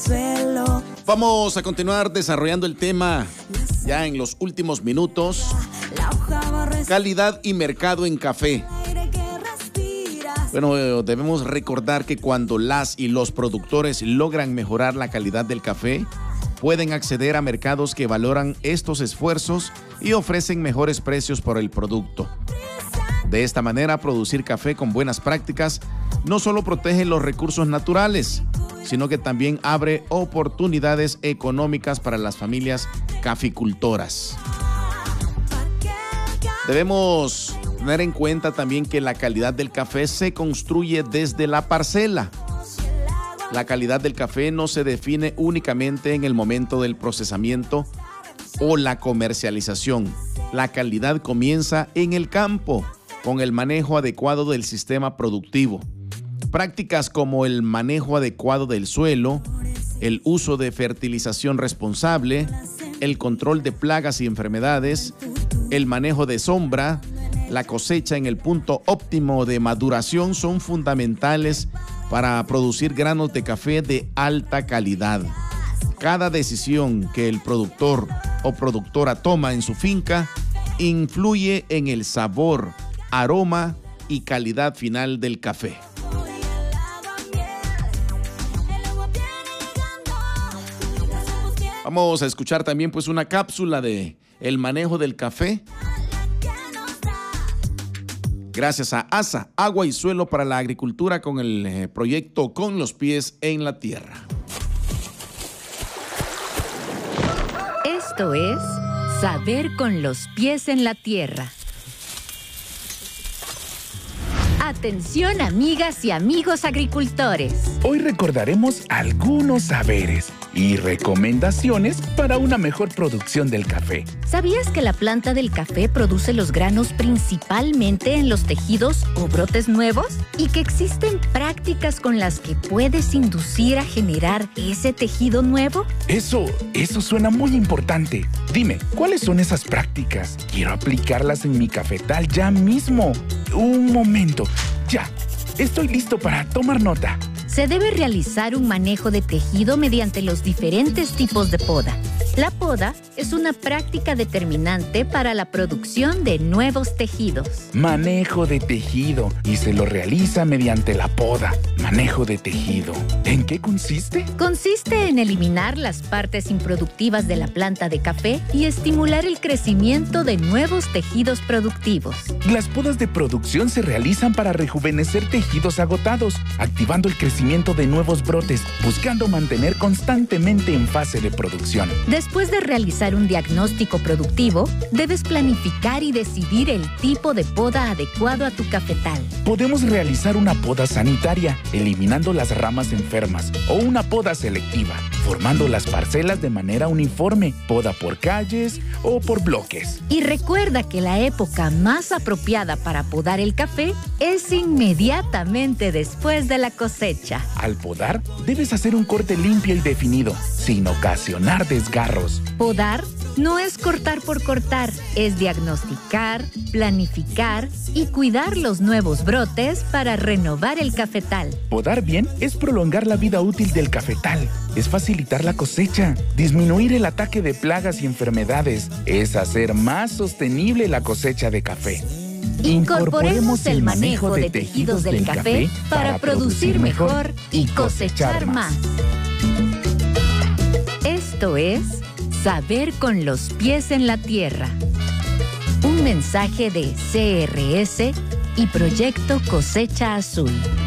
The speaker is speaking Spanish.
Vamos a continuar desarrollando el tema ya en los últimos minutos. Calidad y mercado en café. Bueno, debemos recordar que cuando las y los productores logran mejorar la calidad del café, pueden acceder a mercados que valoran estos esfuerzos y ofrecen mejores precios por el producto. De esta manera, producir café con buenas prácticas no solo protege los recursos naturales, sino que también abre oportunidades económicas para las familias caficultoras. Debemos tener en cuenta también que la calidad del café se construye desde la parcela. La calidad del café no se define únicamente en el momento del procesamiento o la comercialización. La calidad comienza en el campo, con el manejo adecuado del sistema productivo. Prácticas como el manejo adecuado del suelo, el uso de fertilización responsable, el control de plagas y enfermedades, el manejo de sombra, la cosecha en el punto óptimo de maduración son fundamentales para producir granos de café de alta calidad. Cada decisión que el productor o productora toma en su finca influye en el sabor, aroma y calidad final del café. Vamos a escuchar también pues una cápsula de el manejo del café. Gracias a ASA, Agua y Suelo para la Agricultura, con el proyecto Con los Pies en la Tierra. Esto es Saber con los Pies en la Tierra. Atención, amigas y amigos agricultores. Hoy recordaremos algunos saberes y recomendaciones para una mejor producción del café. ¿Sabías que la planta del café produce los granos principalmente en los tejidos o brotes nuevos? Y que existen prácticas con las que puedes inducir a generar ese tejido nuevo. Eso suena muy importante. Dime, ¿cuáles son esas prácticas? Quiero aplicarlas en mi cafetal ya mismo. Un momento. Ya, estoy listo para tomar nota. Se debe realizar un manejo de tejido mediante los diferentes tipos de poda. La poda es una práctica determinante para la producción de nuevos tejidos. Manejo de tejido, y se lo realiza mediante la poda. Manejo de tejido. ¿En qué consiste? Consiste en eliminar las partes improductivas de la planta de café y estimular el crecimiento de nuevos tejidos productivos. Las podas de producción se realizan para rejuvenecer tejidos agotados, activando el crecimiento de nuevos brotes, buscando mantener constantemente en fase de producción. Después de realizar un diagnóstico productivo, debes planificar y decidir el tipo de poda adecuado a tu cafetal. Podemos realizar una poda sanitaria, eliminando las ramas enfermas, o una poda selectiva, formando las parcelas de manera uniforme, poda por calles o por bloques. Y recuerda que la época más apropiada para podar el café es inmediatamente después de la cosecha. Al podar, debes hacer un corte limpio y definido, sin ocasionar desgarros. Podar no es cortar por cortar, es diagnosticar, planificar y cuidar los nuevos brotes para renovar el cafetal. Podar bien es prolongar la vida útil del cafetal, es facilitar la cosecha, disminuir el ataque de plagas y enfermedades, es hacer más sostenible la cosecha de café. Incorporemos el manejo de tejidos del café para producir mejor y cosechar más. Esto es Saber con los Pies en la Tierra. Un mensaje de CRS y Proyecto Cosecha Azul.